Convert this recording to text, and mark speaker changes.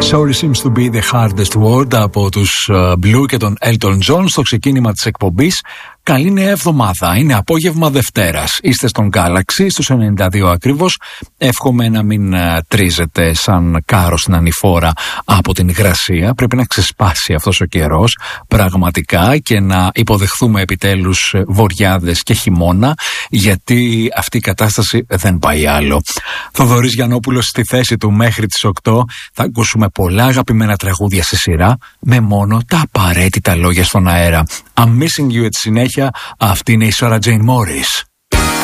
Speaker 1: Sorry seems to be the hardest word από τους Blue και τον Elton John στο ξεκίνημα της εκπομπής. Καλή νέα εβδομάδα, είναι απόγευμα Δευτέρας. Είστε στον Galaxy, στους 92 ακριβώς. Εύχομαι να μην τρίζετε σαν κάρο στην ανηφόρα από την υγρασία. Πρέπει να ξεσπάσει αυτός ο καιρός πραγματικά και να υποδεχθούμε επιτέλους βοριάδες και χειμώνα, γιατί αυτή η κατάσταση δεν πάει άλλο. Θοδωρής Γιαννόπουλος στη θέση του μέχρι τις 8. Θα ακούσουμε πολλά αγαπημένα τραγούδια στη σειρά με μόνο τα απαραίτητα λόγια στον αέρα. I'm missing you, τη συνέχεια. Αυτή είναι η Sarah Jane Morris.